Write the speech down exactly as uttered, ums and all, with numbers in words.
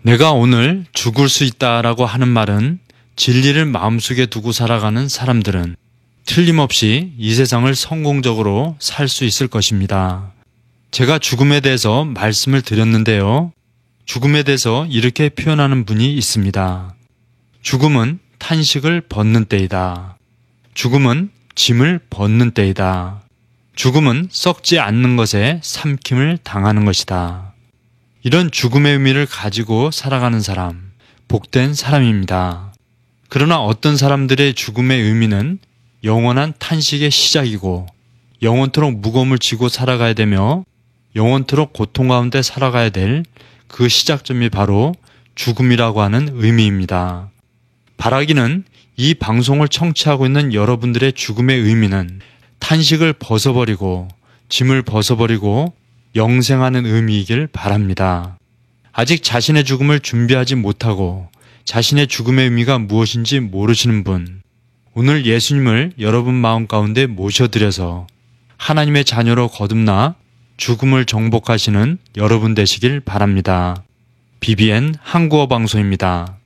내가 오늘 죽을 수 있다라고 하는 말은 진리를 마음속에 두고 살아가는 사람들은 틀림없이 이 세상을 성공적으로 살 수 있을 것입니다. 제가 죽음에 대해서 말씀을 드렸는데요. 죽음에 대해서 이렇게 표현하는 분이 있습니다. 죽음은 탄식을 벗는 때이다. 죽음은 짐을 벗는 때이다. 죽음은 썩지 않는 것에 삼킴을 당하는 것이다. 이런 죽음의 의미를 가지고 살아가는 사람, 복된 사람입니다. 그러나 어떤 사람들의 죽음의 의미는 영원한 탄식의 시작이고 영원토록 무거움을 지고 살아가야 되며 영원토록 고통 가운데 살아가야 될 그 시작점이 바로 죽음이라고 하는 의미입니다. 바라기는 이 방송을 청취하고 있는 여러분들의 죽음의 의미는 탄식을 벗어버리고 짐을 벗어버리고 영생하는 의미이길 바랍니다. 아직 자신의 죽음을 준비하지 못하고 자신의 죽음의 의미가 무엇인지 모르시는 분, 오늘 예수님을 여러분 마음 가운데 모셔드려서 하나님의 자녀로 거듭나 죽음을 정복하시는 여러분 되시길 바랍니다. 비비엔 한국어 방송입니다.